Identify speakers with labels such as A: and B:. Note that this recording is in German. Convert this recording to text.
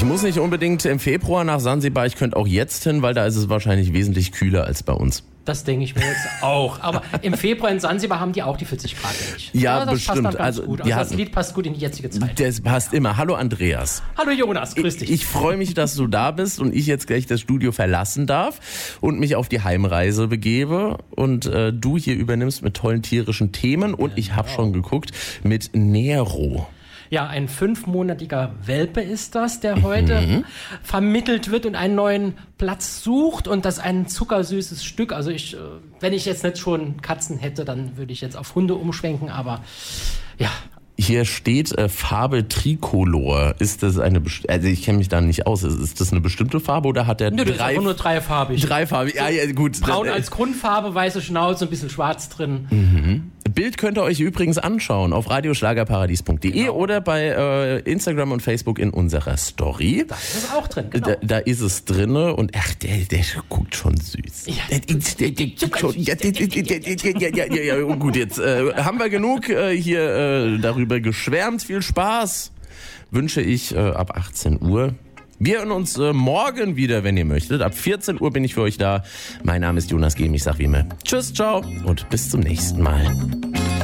A: muss nicht unbedingt im Februar nach Sansibar, ich könnte auch jetzt hin, weil da ist es wahrscheinlich wesentlich kühler als bei uns.
B: Das denke ich mir jetzt auch. Aber im Februar in Sansibar haben die auch die 40 Grad nicht.
A: Ja,
B: das
A: bestimmt.
B: Passt dann ganz gut. Also das Lied passt gut in die jetzige Zeit.
A: Das passt immer. Hallo Andreas.
B: Hallo Jonas, grüß dich.
A: Ich freue mich, dass du da bist und ich jetzt gleich das Studio verlassen darf und mich auf die Heimreise begebe und du hier übernimmst mit tollen tierischen Themen und ich habe schon geguckt mit Nero.
B: Ja, ein 5-monatiger Welpe ist das, der heute vermittelt wird und einen neuen Platz sucht und das ein zuckersüßes Stück. Also wenn ich jetzt nicht schon Katzen hätte, dann würde ich jetzt auf Hunde umschwenken, aber ja.
A: Hier steht Farbe Tricolor. Ist das eine also ich kenne mich da nicht aus. Ist das eine bestimmte Farbe oder hat der
B: das ist einfach nur dreifarbig.
A: Dreifarbig, ja, gut.
B: Braun als Grundfarbe, weiße Schnauze, ein bisschen schwarz drin.
A: Bild könnt ihr euch übrigens anschauen auf radioschlagerparadies.de oder bei Instagram und Facebook in unserer Story.
B: Da ist es auch drin, genau.
A: Da ist es drin und ach, der guckt schon süß.
B: Ja.
A: Der guckt schon. Ja, gut, jetzt haben wir genug hier darüber geschwärmt. Viel Spaß wünsche ich ab 18 Uhr. Wir hören uns morgen wieder, wenn ihr möchtet. Ab 14 Uhr bin ich für euch da. Mein Name ist Jonas Gehm. Ich sag wie immer Tschüss, ciao und bis zum nächsten Mal.